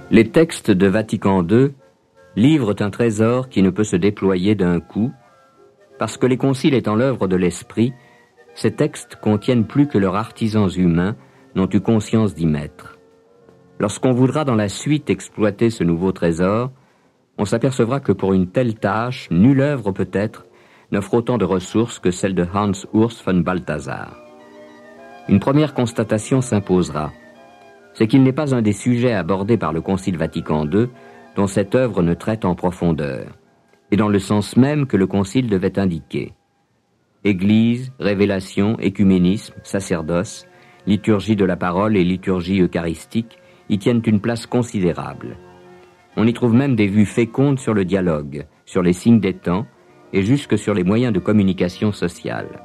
Les textes de Vatican II livrent un trésor qui ne peut se déployer d'un coup, parce que les conciles étant l'œuvre de l'esprit, ces textes contiennent plus que leurs artisans humains n'ont eu conscience d'y mettre. Lorsqu'on voudra dans la suite exploiter ce nouveau trésor, on s'apercevra que pour une telle tâche, nulle œuvre peut-être n'offre autant de ressources que celle de Hans Urs von Balthasar. Une première constatation s'imposera, c'est qu'il n'est pas un des sujets abordés par le Concile Vatican II dont cette œuvre ne traite en profondeur, et dans le sens même que le Concile devait indiquer. Église, révélation, écuménisme, sacerdoce, liturgie de la parole et liturgie eucharistique y tiennent une place considérable. On y trouve même des vues fécondes sur le dialogue, sur les signes des temps et jusque sur les moyens de communication sociale.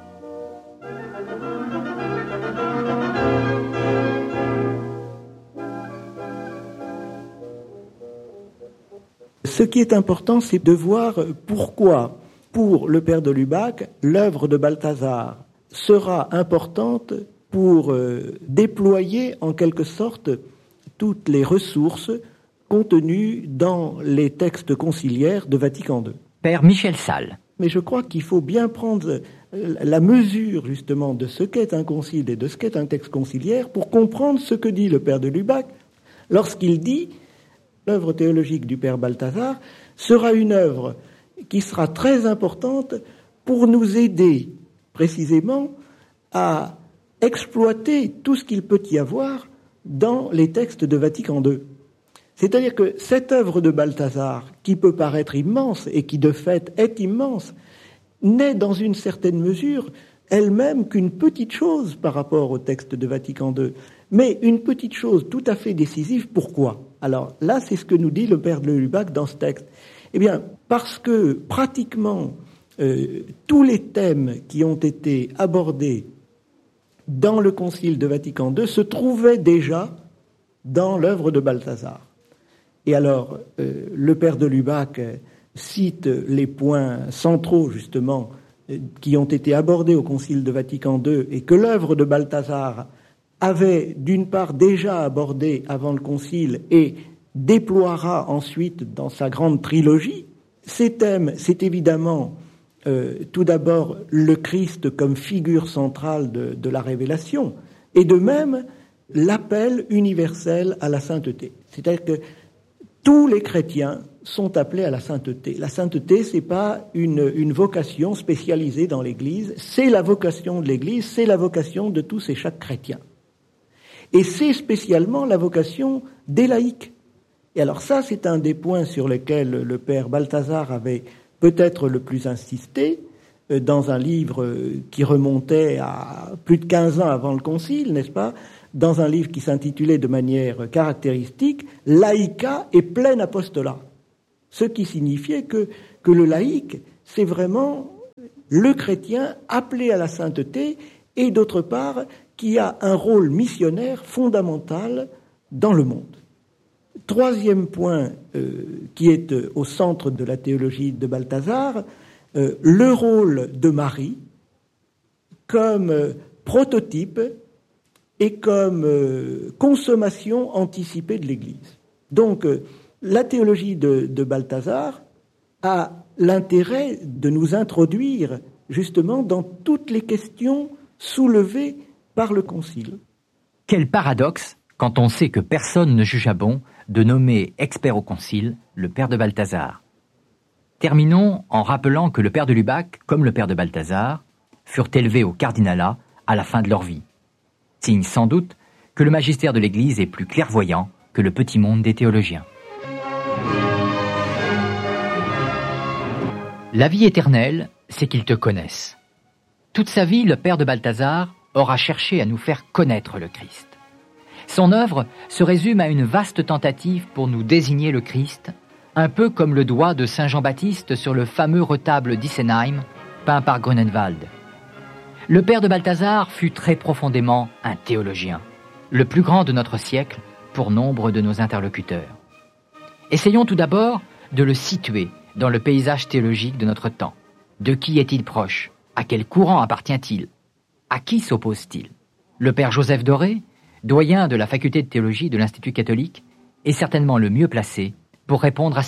Ce qui est important, c'est de voir pourquoi, pour le père de Lubac, l'œuvre de Balthasar sera importante pour déployer en quelque sorte toutes les ressources contenues dans les textes conciliaires de Vatican II. Père Michel Salle. Mais je crois qu'il faut bien prendre la mesure justement de ce qu'est un concile et de ce qu'est un texte conciliaire pour comprendre ce que dit le père de Lubac lorsqu'il dit l'œuvre théologique du père Balthasar sera une œuvre qui sera très importante pour nous aider précisément à exploiter tout ce qu'il peut y avoir dans les textes de Vatican II. C'est-à-dire que cette œuvre de Balthasar, qui peut paraître immense et qui de fait est immense, n'est dans une certaine mesure elle-même qu'une petite chose par rapport au texte de Vatican II, mais une petite chose tout à fait décisive. Pourquoi ? Alors là, c'est ce que nous dit le père de Lubac dans ce texte. Eh bien, parce que pratiquement tous les thèmes qui ont été abordés dans le Concile de Vatican II se trouvaient déjà dans l'œuvre de Balthasar. Et alors, le père de Lubac cite les points centraux, justement, qui ont été abordés au Concile de Vatican II et que l'œuvre de Balthasar avait, d'une part, déjà abordé avant le Concile et déploiera ensuite dans sa grande trilogie. Ces thèmes, c'est évidemment, tout d'abord, le Christ comme figure centrale de la révélation, et de même, l'appel universel à la sainteté. C'est-à-dire que tous les chrétiens sont appelés à la sainteté. La sainteté, c'est pas une vocation spécialisée dans l'Église, c'est la vocation de l'Église, c'est la vocation de tous et chaque chrétien. Et c'est spécialement la vocation des laïcs. Et alors ça, c'est un des points sur lesquels le père Balthasar avait peut-être le plus insisté, dans un livre qui remontait à plus de 15 ans avant le Concile, n'est-ce pas ? Dans un livre qui s'intitulait de manière caractéristique « Laïca et plein apostolat ». Ce qui signifiait que le laïc, c'est vraiment le chrétien appelé à la sainteté et d'autre part, qui a un rôle missionnaire fondamental dans le monde. Troisième point qui est au centre de la théologie de Balthasar, le rôle de Marie comme prototype et comme consommation anticipée de l'Église. Donc, la théologie de Balthasar a l'intérêt de nous introduire justement dans toutes les questions soulevées par le Concile. Quel paradoxe quand on sait que personne ne jugea bon de nommer expert au Concile le père de Balthasar. Terminons en rappelant que le père de Lubac, comme le père de Balthasar, furent élevés au cardinalat à la fin de leur vie. Signe sans doute que le magistère de l'Église est plus clairvoyant que le petit monde des théologiens. La vie éternelle, c'est qu'ils te connaissent. Toute sa vie, le père de Balthasar aura cherché à nous faire connaître le Christ. Son œuvre se résume à une vaste tentative pour nous désigner le Christ, un peu comme le doigt de Saint Jean-Baptiste sur le fameux retable d'Isenheim, peint par Grunewald. Le père de Balthasar fut très profondément un théologien, le plus grand de notre siècle pour nombre de nos interlocuteurs. Essayons tout d'abord de le situer dans le paysage théologique de notre temps. De qui est-il proche ? À quel courant appartient-il ? À qui s'oppose-t-il ? Le père Joseph Doré, doyen de la faculté de théologie de l'Institut catholique, est certainement le mieux placé pour répondre à